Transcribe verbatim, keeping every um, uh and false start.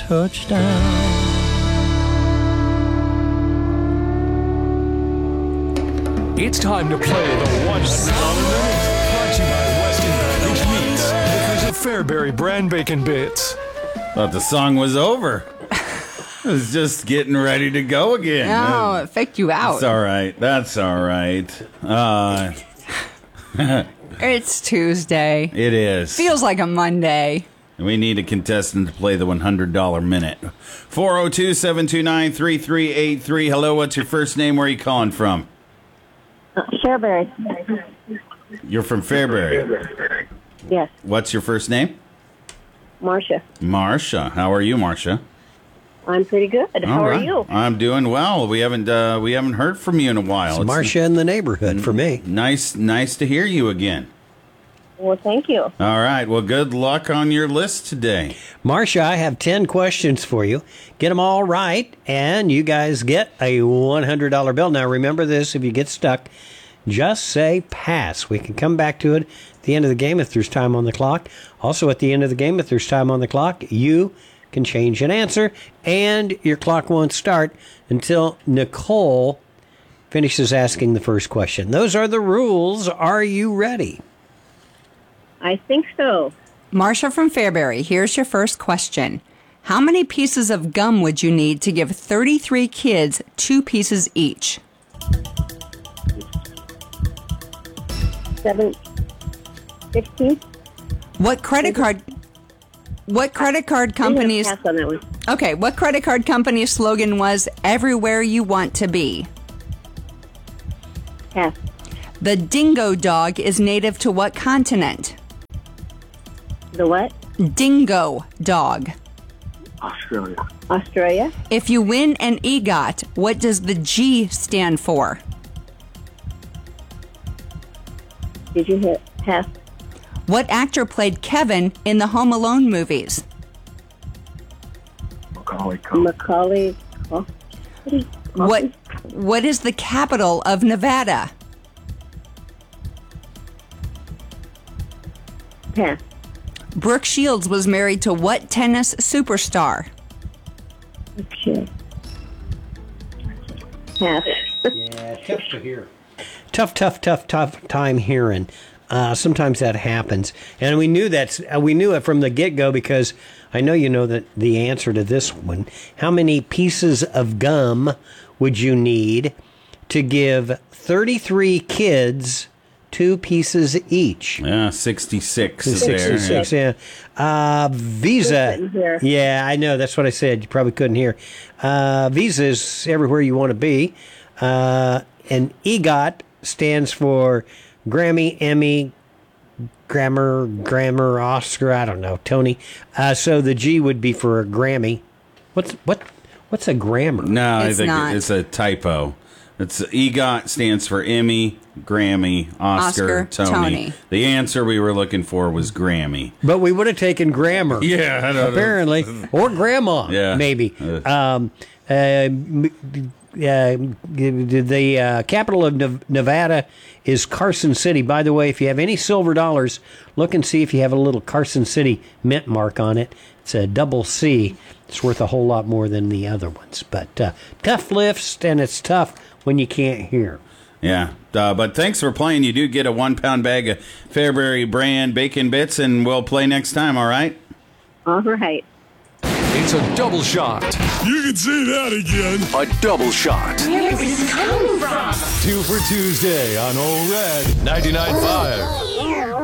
touchdown. It's time to play the one hundred dollar Minute, brought to you by Weston Packaged Meats, makers of Fairbury brand bacon bits. Thought the song was over. I was just getting ready to go again. No, it faked you out. That's all right. That's all right. Uh, It's Tuesday. it is. Feels like a Monday. We need a contestant to play the one hundred dollar Minute. four oh two, seven two nine, three three eight three. Hello, what's your first name? Where are you calling from? Uh, Fairbury. You're from Fairbury. Yes, What's your first name? Marcia. Marcia. How are you, Marcia? I'm pretty good. How All are right. you? I'm doing well. We haven't uh, we haven't heard from you in a while. It's Marcia in the neighborhood for me. Nice, nice to hear you again. Well, thank you. All right. Well, good luck on your list today. Marcia, I have ten questions for you. Get them all right, and you guys get a one hundred dollar bill. Now, remember this, if you get stuck, just say pass. We can come back to it at the end of the game if there's time on the clock. Also, at the end of the game, if there's time on the clock, you can change an answer, and your clock won't start until Nicole finishes asking the first question. Those are the rules. Are you ready? I think so. Marcia from Fairbury, here's your first question. How many pieces of gum would you need to give thirty-three kids two pieces each? Seven, sixteen. What credit card What credit card company's Pass on that one. Okay, what credit card company's slogan was everywhere you want to be? Pass. The dingo dog is native to what continent? The what? Dingo dog. Australia. Australia. If you win an EGOT, what does the G stand for? Did you hit pass? What actor played Kevin in the Home Alone movies? Macaulay Culkin. Macaulay. Oh, What What is the capital of Nevada? Pass. Brooke Shields was married to what tennis superstar? Okay. Pass. Yeah, tough to hear. Tough, tough, tough, tough time hearing. Uh, sometimes that happens, and we knew that's uh, we knew it from the get-go because I know you know that the answer to this one. How many pieces of gum would you need to give thirty-three kids two pieces each? Yeah, sixty-six. is sixty-six, there. yeah. Uh, Visa. Couldn't hear. Yeah, I know. That's what I said. You probably couldn't hear. Uh, Visa is everywhere you want to be. Uh, and EGOT stands for Grammy, Emmy, Grammar, Grammar, Oscar. I don't know, Tony. Uh, so the G would be for a Grammy. What's what? What's a grammar? No, I It's think not. it's a typo. It's EGOT stands for Emmy, Grammy, Oscar, Oscar, Tony. Tony. The answer we were looking for was Grammy. But we would have taken grammar. Yeah, I don't apparently, or grandma. Yeah. maybe. Uh. Um, uh, m- uh, the uh, capital of Nev- Nevada is Carson City. By the way, if you have any silver dollars, look and see if you have a little Carson City mint mark on it. It's a double C. It's worth a whole lot more than the other ones. But uh, tough lifts, and it's tough when you can't hear. Yeah, uh, but thanks for playing. You do get a one-pound bag of Fairbury brand bacon bits, and we'll play next time, all right? All right. It's a double shot. You can say that again. A double shot. Where is this coming from? Two for Tuesday on Old Red ninety-nine point five.